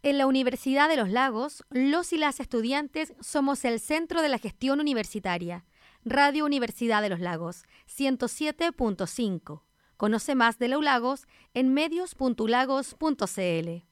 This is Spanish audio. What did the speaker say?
En la Universidad de los Lagos, los y las estudiantes somos el centro de la gestión universitaria. Radio Universidad de los Lagos, 107.5. Conoce más de la ULagos en medios.ulagos.cl.